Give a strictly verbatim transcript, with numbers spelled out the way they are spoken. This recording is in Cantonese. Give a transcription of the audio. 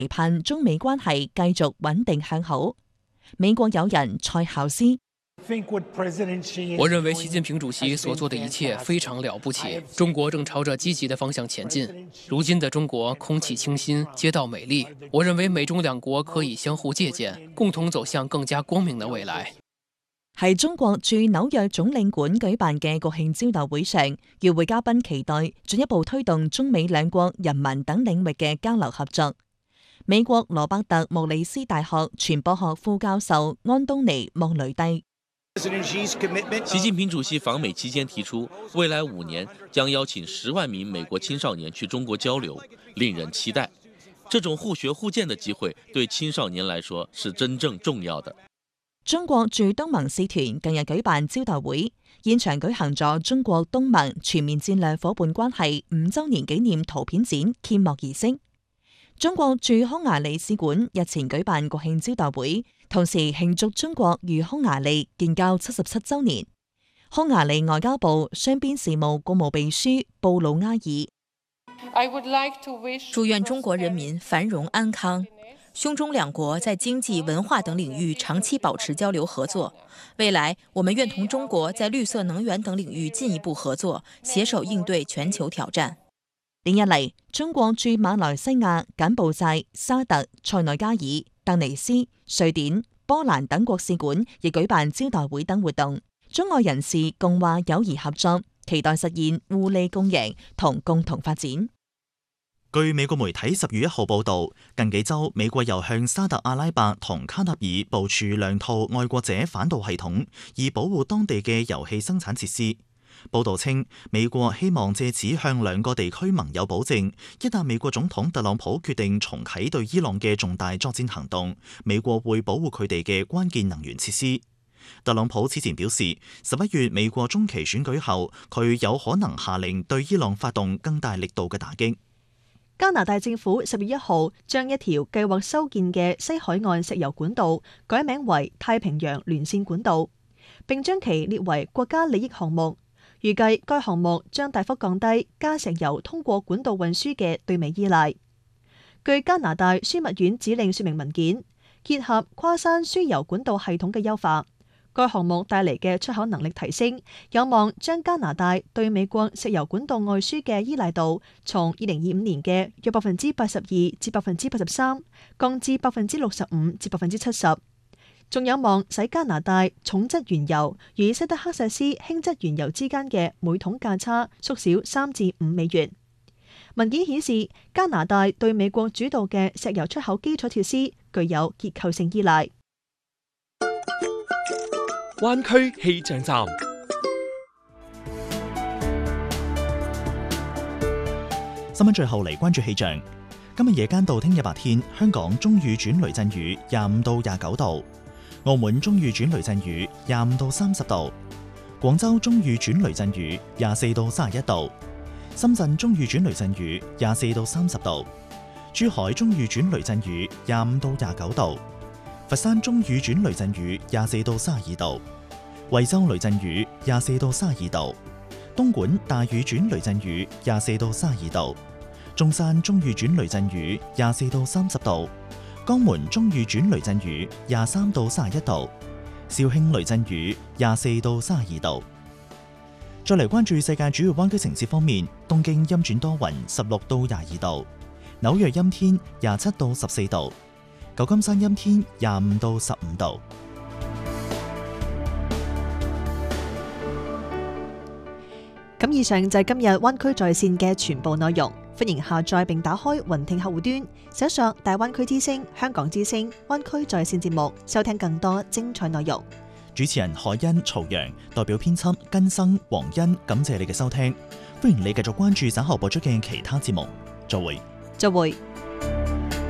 期盼中美關係繼續穩定向好。美國友人蔡孝斯， 我認為習近平主席所做的一切非常了不起，中國正朝着積極的方向前進。如今的中國空氣清新，街道美麗，我認為美中兩國可以相互借鑑，共同走向更加光明的未來。 喺中國駐紐約總領館舉辦嘅國慶招待會上，與會嘉賓期待進一步推動中美兩國人文等領域嘅交流合作。美國羅伯特穆里斯大學傳播學副教授安東尼莫雷蒂， 習近平主席訪美期間提出，未來五年將邀請十萬名美國青少年去中國交流，令人期待。這種互學互鑑的機會對青少年來說是真正重要的。 中國駐東盟使團近日舉辦招待會，現場舉行咗中國東盟全面戰略夥伴關係五週年紀念圖片展揭幕儀式。中國駐匈牙利使館日前舉辦國慶招待會，同時慶祝中國與匈牙利建交七十七週年。匈牙利外交部雙邊事務國務秘書布魯埃爾， 祝願中國人民繁榮安康。匈中兩國在經濟、文化等領域長期保持交流合作。未來，我們願同中國在綠色能源等領域進一步合作，攜手應對全球挑戰。 連日嚟，中國駐馬來西亞、柬埔寨、沙特、塞內加爾、突尼斯、瑞典、波蘭等國使館亦舉辦招待會等活動，中外人士共話友誼合作，期待實現互利共贏同共同發展。 據美國媒體十月一號報導，近幾週美國又向沙特阿拉伯同卡塔爾部署兩套愛國者反導系統，以保護當地嘅油氣生產設施。報導稱，美國希望借此向兩個地區盟友保證，一旦美國總統特朗普決定重啟對伊朗嘅重大作戰行動，美國會保護佢哋嘅關鍵能源設施。特朗普此前表示，十一月美國中期選舉後，佢有可能下令對伊朗發動更大力度嘅打擊。 加拿大政府十月一號將一條計劃修建嘅西海岸石油管道改名為太平洋連線管道，並將其列為國家利益項目。預計該項目將大幅降低加石油通過管道運輸嘅對美依賴。據加拿大樞密院指令說明文件，結合跨山輸油管道系統嘅優化，該項目帶嚟嘅出口能力提升，有望將加拿大對美國石油管道外輸嘅依賴度從二零二五年嘅約百分之八十二至百分之八十三降至百分之六十五至百分之七十，仲有望使加拿大重質原油與西德克薩斯輕質原油之間嘅每桶價差縮小三至五美元。文件顯示，加拿大對美國主導嘅石油出口基礎設施具有結構性依賴。 灣區氣象站， 新聞最後嚟關注氣象。今日夜間到聽日白天，香港中雨轉雷陣雨，廿五到廿九度；澳門中雨轉雷陣雨，廿五到三十度；廣州中雨轉雷陣雨，廿四到三十一度；深圳中雨轉雷陣雨，廿四到三十度；珠海中雨轉雷陣雨，廿五到廿九度。佛山中雨轉雷陣雨，廿四到三十二度；惠州雷陣雨，廿四到三十二度；東莞大雨轉雷陣雨，廿四到三十二度；中山中雨轉雷陣雨，廿四到三十度；江門中雨轉雷陣雨，廿三到三十一度；肇慶雷陣雨，廿四到三十二度。再嚟關注世界主要灣區城市方面，東京陰轉多雲，十六到廿二度；紐約陰天，廿七到十四度。舊金山陰天，廿五到十五度。 咁以上就係今日灣區在線嘅全部內容，歡迎下載並打開雲聽客戶端，搜索大灣區之聲、香港之聲、灣區在線節目，收聽更多精彩內容。 主持人海欣、曹陽，代表編輯根生、黃欣，感謝你嘅收聽，歡迎你繼續關注稍後播出嘅其他節目。再會。 再會。